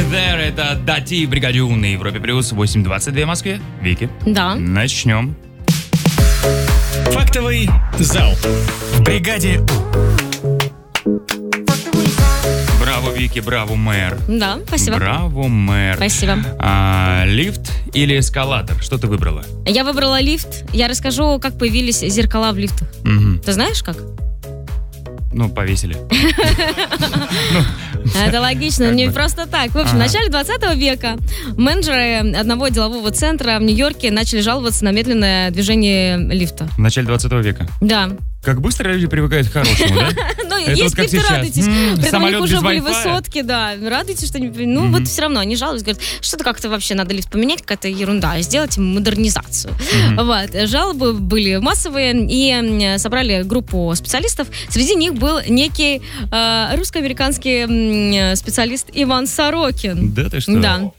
There, это Дати Бригадюн на Европе Плюс, 8:22 в Москве. Вики. Да. Начнем. Фактовый зал. В бригаде Браво, Вики, браво, мэр. Да, спасибо. Браво, мэр. Спасибо. Лифт или эскалатор? Что ты выбрала? Я выбрала лифт. Я расскажу, как появились зеркала в лифтах. Мгм. Ты знаешь как? Ну, повесили. Это логично, Как не бы. просто так. В общем, в Ага. начале 20 века менеджеры одного делового центра в Нью-Йорке начали жаловаться на медленное движение лифта. В начале 20 века. Да. Как быстро люди привыкают к хорошему, да? Ну, Это есть вот как лифты, сейчас. радуйтесь. При этом у Самолет них уже без были Wi-Fi. высотки, да. Радуйтесь, что не... Ну, вот все равно они жалуются, говорят, что-то как-то вообще надо лифт поменять, какая-то ерунда, сделать ему модернизацию. Вот. Жалобы были массовые, и собрали группу специалистов. Среди них был некий русско-американский специалист Иван Сорокин. Да ты что? Да.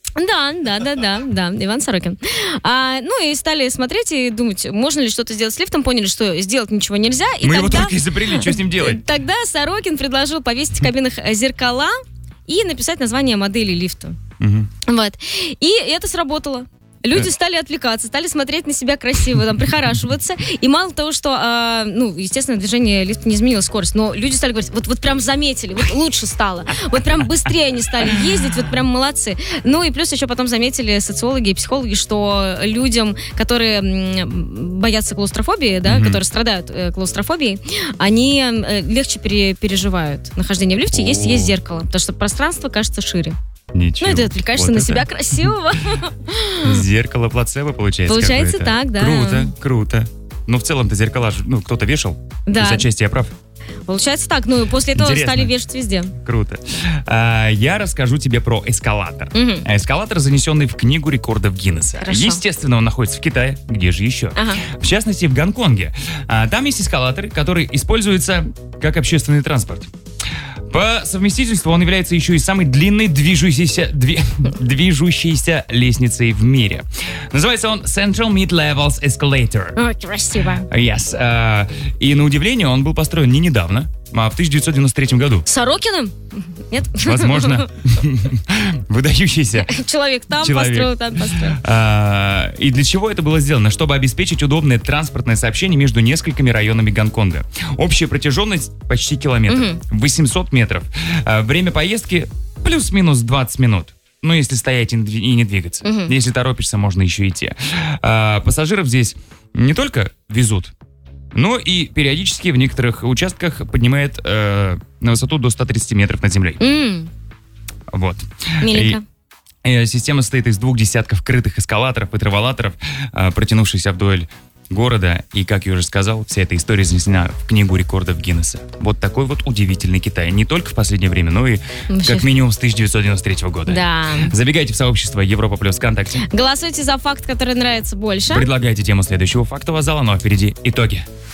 Да, Иван Сорокин. Ну и стали смотреть и думать, можно ли что-то сделать с лифтом, поняли, что сделать ничего нельзя. И Мы его тогда- только изобрели, что с ним делать? Тогда Сорокин предложил повесить в кабинах зеркала и написать название модели лифта. Мгм. Вот. И это сработало. Люди стали отвлекаться, стали смотреть на себя красиво, там, прихорашиваться. И мало того, что, естественно, движение лифта не изменило скорость, но люди стали говорить, вот прям заметили, вот лучше стало. Вот прям быстрее они стали ездить, вот прям молодцы. Ну и плюс еще потом заметили социологи и психологи, что людям, которые боятся клаустрофобии, да, которые страдают клаустрофобией, они легче переживают нахождение в лифте, если есть зеркало, потому что пространство кажется шире. Ничего. Ну и ты отвлекаешься Вот на это себя красивого. Зеркало плацебо получается. Получается какое-то. так, да. Круто. Ну, в целом-то зеркала же, кто-то вешал. Да. То есть отчасти я прав. Получается так. Ну и после этого Интересно. стали вешать везде. Круто. Я расскажу тебе про эскалатор. Мгм. Эскалатор, занесенный в книгу рекордов Гиннесса. Хорошо. Естественно, он находится в Китае. Где же еще? Ага. В частности, в Гонконге. Там есть эскалатор, который используется как общественный транспорт. По совместительству он является еще и самой длинной движущейся лестницей в мире. Называется он Central Mid-Levels Escalator. Ой, красиво. Yes. И на удивление он был построен не недавно, а в 1993 году. Сорокиным? Нет? Возможно, выдающийся. Человек там Человек. построил, там построил. И для чего это было сделано? Чтобы обеспечить удобное транспортное сообщение между несколькими районами Гонконга. Общая протяженность почти километр. 800 метров. Время поездки плюс-минус 20 минут. Ну, если стоять и не двигаться. Если торопишься, можно еще идти. Пассажиров здесь не только везут, но и периодически в некоторых участках поднимает на высоту до 130 метров над землей. Вот. Миленько. И система состоит из 2 десятков крытых эскалаторов и траволаторов, протянувшихся вдоль города. И, как я уже сказал, вся эта история занесена в книгу рекордов Гиннесса. Вот такой вот удивительный Китай. Не только в последнее время, но и Вообще. как минимум с 1993 года. Да. Забегайте в сообщество Европа Плюс ВКонтакте. Голосуйте за факт, который нравится больше. Предлагайте тему следующего фактового зала, но впереди итоги.